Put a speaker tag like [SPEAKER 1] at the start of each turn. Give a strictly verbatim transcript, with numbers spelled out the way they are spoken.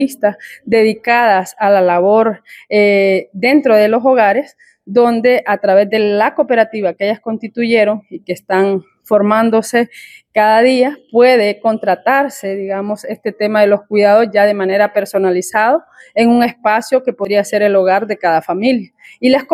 [SPEAKER 1] dedicadas a la labor eh, dentro de los hogares, donde a través de la cooperativa que ellas constituyeron y que están formándose cada día, puede contratarse, digamos, este tema de los cuidados ya de manera personalizada en un espacio que podría ser el hogar de cada familia. Y las